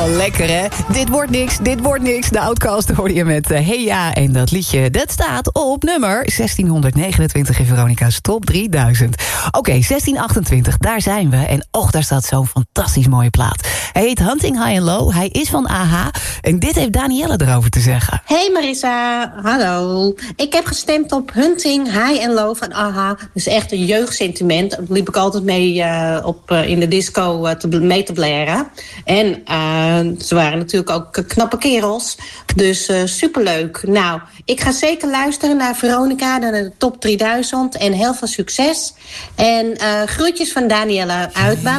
Lekker hè? Dit wordt niks. De Outcast hoorde je met Hey Ja. En dat liedje, dat staat op nummer 1629 in Veronica's Top 3000. Oké, 1628, daar zijn we. En daar staat zo'n fantastisch mooie plaat. Hij heet Hunting High and Low. Hij is van AHA. En dit heeft Danielle erover te zeggen. Hey Marissa, hallo. Ik heb gestemd op Hunting High and Low van AHA. Dat is echt een jeugdsentiment. Daar liep ik altijd mee in de disco mee te blaren. En ze waren natuurlijk ook knappe kerels. Dus superleuk. Nou, ik ga zeker luisteren naar Veronica, naar de Top 3000. En heel veel succes. En groetjes van Danielle uit